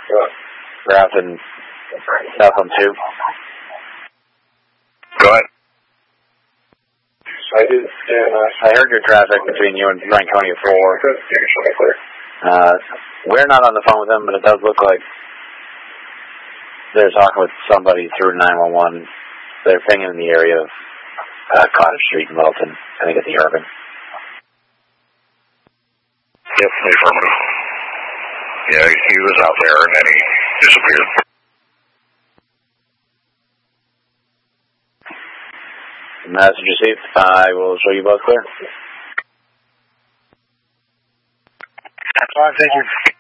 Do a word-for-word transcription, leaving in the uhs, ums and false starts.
We're out in South on two. Go ahead. I did. Uh, I heard your traffic between you and Franconia four. Uh, we're not on the phone with them, but it does look like they're talking with somebody through nine one one. They're pinging in the area of uh, Cottage Street in Littleton, I think at the Urban. Yep, affirmative. Yeah, he, he was out there and then he disappeared. Message received. I will show you both clear. That's fine, thank you.